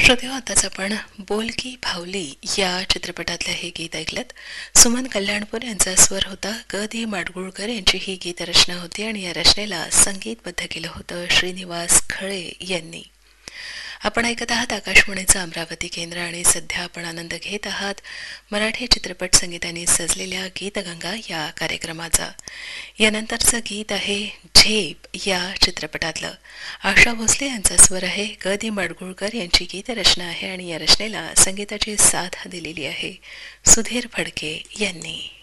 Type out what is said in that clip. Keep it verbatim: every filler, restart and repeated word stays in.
श्रोतेहो, आताच आपण बोल की भावली या चित्रपटातलं हे गीत ऐकलत. सुमन कल्याणपूर यांचा स्वर होता. ग दी माडगुळकर यांची ही गीतरचना होती आणि या रचनेला संगीतबद्ध केलं होतं श्रीनिवास खळे यांनी. आपण ऐकत आहात आकाशवाणीचं अमरावती केंद्र आणि सध्या आपण आनंद घेत आहात मराठी चित्रपट संगीताने सजलेल्या गीतगंगा या कार्यक्रमाचा. यानंतरचं गीत आहे झेप या चित्रपटातलं. आशा भोसले यांचा स्वर आहे. ग दी माडगुळकर यांची गीतरचना आहे आणि या रचनेला संगीताची साथ दिलेली आहे सुधीर फडके यांनी.